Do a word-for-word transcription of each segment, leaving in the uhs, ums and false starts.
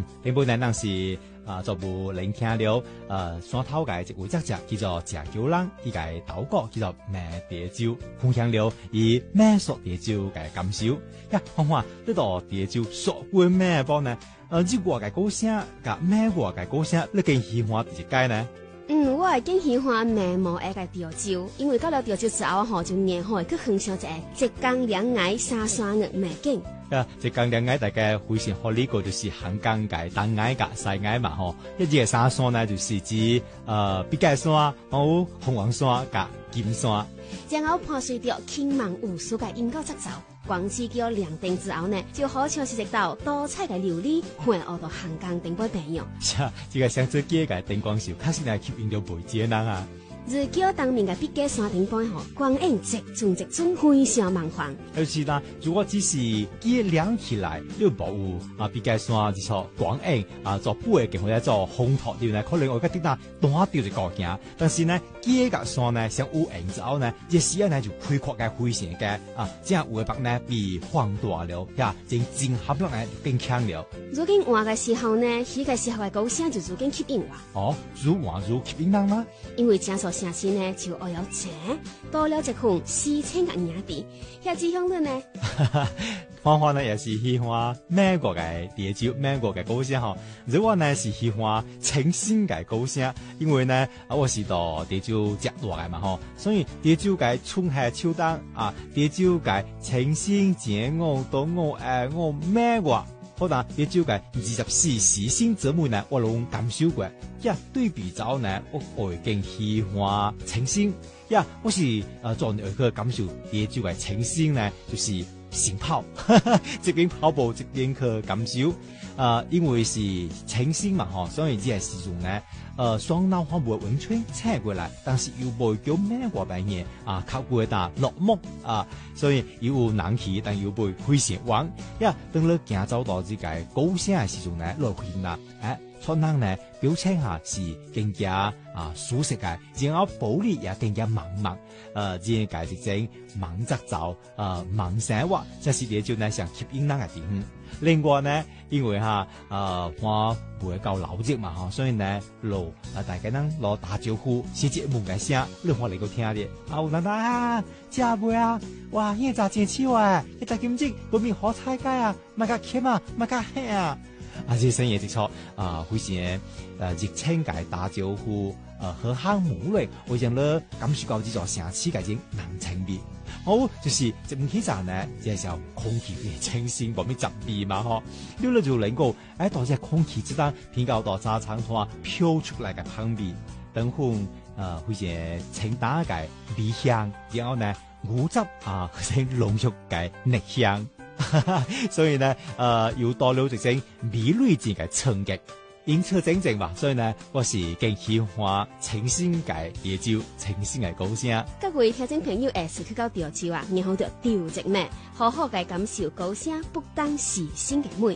嗯，另外呢，人是啊，做部聆聽了呃山頭嘅一位作者叫做謝九郎，伊個島國叫做馬蝶洲，分享了以馬索蝶洲嘅感受。呀，看看呢度蝶洲所謂咩波呢？呃，日外嘅歌聲，甲馬外嘅歌聲，你更喜歡第一屆呢？ 嗯，我係更喜歡馬毛嘅個潮州，因為到了潮州之後，吼就年好去享受一個浙江兩岸沙山嘅美景。 啊，浙江兩岸大家非常好理解，就是漢江嘅東岸甲西岸嘛，吼，一啲嘅沙山呢，就是指呃筆架山、好鳳凰山甲金山。 然後伴隨着輕慢無數嘅音樂節奏，光刺叫亮燈之後呢，就好像是一道多彩嘅琉璃，環繞到漢江頂部地樣。 是啊，這個上次幾個燈光秀，確實係吸引到每一個人啊。 日叫當面嘅筆架山頂部吼，光影直轉直轉，非常夢幻。 而且呢，如果只是幾亮起來，你冇有啊筆架山就做光影啊，做背景或者做烘托啲呢，可能我覺得嗱單調就夠驚。但是呢，幾個山呢，像有影之後呢，這時間呢就開闊嘅非常嘅啊，這樣有嘅白呢被放大了，呀，正正合落呢更強了。 如今畫嘅時候呢，呢個時候嘅高聲就如今吸引我。 哦，如畫如吸引人嗎？ 因為正所城市呢，就愛有這多了一份詩情嘅雅地，遐志向的呢。 芳芳呢也是喜歡美國嘅蝶洲，美國嘅歌聲吼。如果呢是喜歡清新嘅歌聲，因為呢啊我是到蝶洲接落來嘛吼，所以蝶洲嘅春夏秋冬啊，蝶洲嘅清新節我到我誒我美國。好啦，蝶洲嘅二十四時星節目呢，我攏感受過。呀，對比之後呢，我會更喜歡清新。呀，我是誒做一個感受，蝶洲嘅清新呢，就是晨跑，這邊跑步，這邊去感受。呃，因為是清新嘛，吼，所以只係時用呢，呃，雙腦花冇溫泉車過來，但是又冇叫咩話白嘢啊，靠過打落寞啊，所以又有冷氣，但又冇非常warm。呀，當你行走到這個高聲嘅時候呢，落去啦，誒，出人呢表情下是更加啊舒適嘅，然後玻璃也更加茫茫，呃，只係解釋整忙則走，呃，忙生活，這是蝶洲呢想吸引人嘅地方。另外呢，因為哈，呃，我唔會夠老積嘛，所以呢，攞啊大家能攞打招呼，寫節目嘅聲，讓我嚟個聽啲。啊，有奶奶啊，姐妹啊，哇，呢隻真超啊，一隻金雞，嗰邊好彩街啊，乜個鉗啊，乜個黑啊，啊，這聲嘢直錯啊，非常誒熱情嘅打招呼，呃，和喊母類，我讓你感受到呢座城市嘅種人情味。好，就是這唔起站呢，這時候空氣嘅清新，冇咩雜味嘛嗬。你咧就能夠喺到這空氣之間，偏較到沙灘同啊飄出來嘅香味，等風呃會些清淡嘅味香，然後呢五汁啊成濃郁嘅nước香，所以呢呃要多了一種味蕾之嘅衝擊。因此整整吧，所以呢，我是更喜歡清新嘅蝶洲，清新嘅歌聲。 各位聽眾朋友，下次去到蝶洲啊，然後就調直咩，好好嘅感受歌聲不單是新嘅美。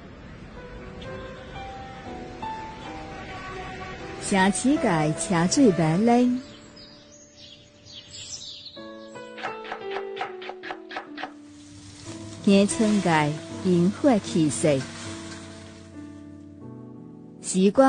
城市界車水馬龍，鄉村界煙火氣息，時光。